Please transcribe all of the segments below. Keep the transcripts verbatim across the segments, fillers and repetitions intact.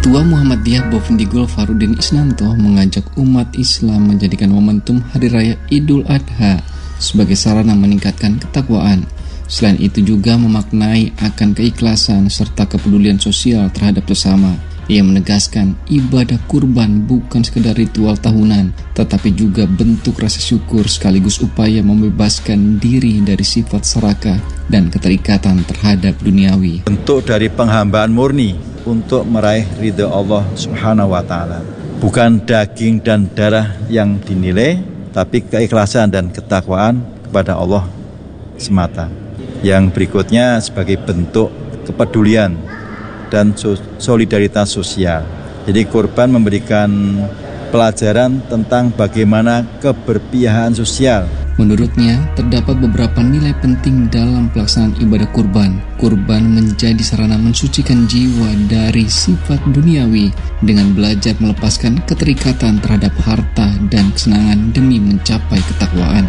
Ketua Muhammadiyah Bovendikul Farudin Isnanto mengajak umat Islam menjadikan momentum Hari Raya Idul Adha sebagai sarana meningkatkan ketakwaan. Selain itu juga memaknai akan keikhlasan serta kepedulian sosial terhadap sesama. Ia menegaskan ibadah kurban bukan sekedar ritual tahunan, tetapi juga bentuk rasa syukur sekaligus upaya membebaskan diri dari sifat serakah dan keterikatan terhadap duniawi. Bentuk dari penghambaan murni untuk meraih ridha Allah Subhanahu wa Ta'ala. Bukan daging dan darah yang dinilai, tapi keikhlasan dan ketakwaan kepada Allah semata. Yang berikutnya sebagai bentuk kepedulian dan solidaritas sosial. Jadi kurban memberikan pelajaran tentang bagaimana keberpihakan sosial. Menurutnya, terdapat beberapa nilai penting dalam pelaksanaan ibadah kurban. Kurban menjadi sarana mensucikan jiwa dari sifat duniawi dengan belajar melepaskan keterikatan terhadap harta dan kesenangan demi mencapai ketakwaan.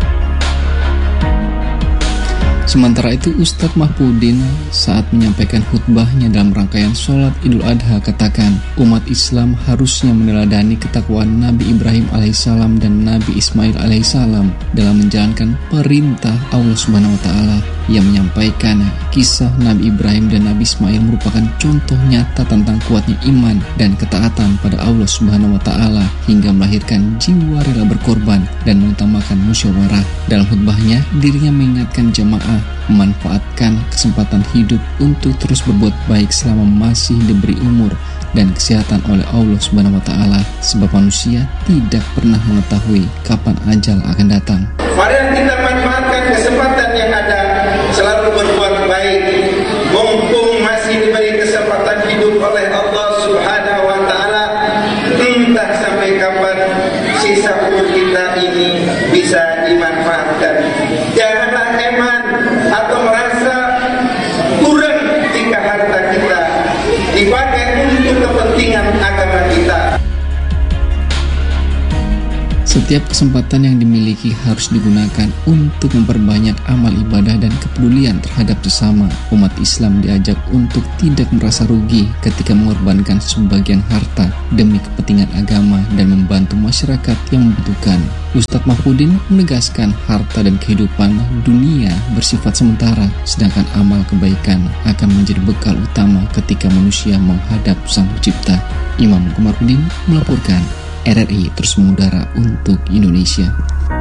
Sementara itu, Ustadz Mahpudin saat menyampaikan khutbahnya dalam rangkaian sholat Idul Adha katakan, umat Islam harusnya meneladani ketakwaan Nabi Ibrahim alaihissalam dan Nabi Ismail alaihissalam dalam menjalankan perintah Allah Subhanahu wa Ta'ala. Ia menyampaikan kisah Nabi Ibrahim dan Nabi Ismail merupakan contoh nyata tentang kuatnya iman dan ketaatan pada Allah Subhanahu wa Ta'ala hingga melahirkan jiwa rela berkorban dan mengutamakan musyawarah. Dalam khutbahnya, dirinya mengingatkan jamaah memanfaatkan kesempatan hidup untuk terus berbuat baik selama masih diberi umur dan kesehatan oleh Allah Subhanahu wa Ta'ala, sebab manusia tidak pernah mengetahui kapan ajal akan datang. Mari kita manfaatkan kesempatan yang ada, selalu berbuat baik mumpung masih diberi kesempatan hidup oleh Allah Subhanahu wa Ta'ala. Entah sampai kapan sisa umur kita ini bisa dimanfaatkan. Janganlah eman atau merasa kurang jika harta kita dipakai untuk kepentingan agama kita. Setiap kesempatan yang dimiliki harus digunakan untuk memperbanyak amal ibadah dan kepedulian terhadap sesama. Umat Islam diajak untuk tidak merasa rugi ketika mengorbankan sebagian harta demi kepentingan agama dan membantu masyarakat yang membutuhkan. Ustadz Mahpudin menegaskan harta dan kehidupan dunia bersifat sementara, sedangkan amal kebaikan akan menjadi bekal utama ketika manusia menghadap Sang Pencipta. Imam Komarudin melaporkan. R R I terus mengudara untuk Indonesia.